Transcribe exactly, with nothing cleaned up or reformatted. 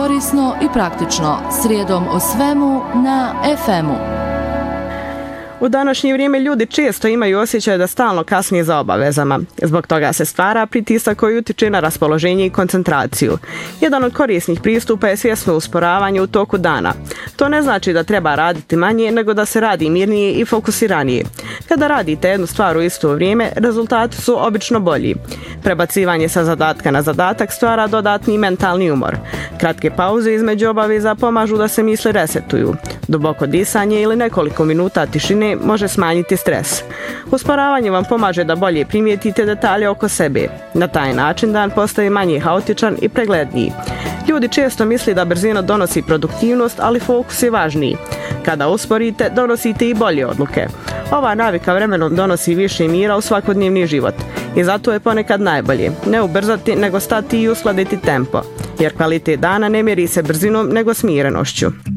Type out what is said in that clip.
korisno i praktično, srijedom o svemu na ef emu. U današnje vrijeme ljudi često imaju osjećaj da stalno kasnije za obavezama. Zbog toga se stvara pritisak koji utiče na raspoloženje i koncentraciju. Jedan od korisnih pristupa je svjesno usporavanje u toku dana. To ne znači da treba raditi manje, nego da se radi mirnije i fokusiranije. Kada radite jednu stvar u isto vrijeme, rezultati su obično bolji. Prebacivanje sa zadatka na zadatak stvara dodatni mentalni umor. Kratke pauze između obaveza pomažu da se misli resetuju. Duboko disanje ili nekoliko minuta tišine može smanjiti stres. Usporavanje vam pomaže da bolje primijetite detalje oko sebe. Na taj način dan postaje manje haotičan i pregledniji. Ljudi često misli da brzina donosi produktivnost, ali fokus je važniji. Kada usporite, donosite i bolje odluke. Ova navika vremenom donosi više mira u svakodnevni život. I zato je ponekad najbolje ne ubrzati, nego stati i uskladiti tempo. Jer kvalitet dana ne mjeri se brzinom, nego smirenošću.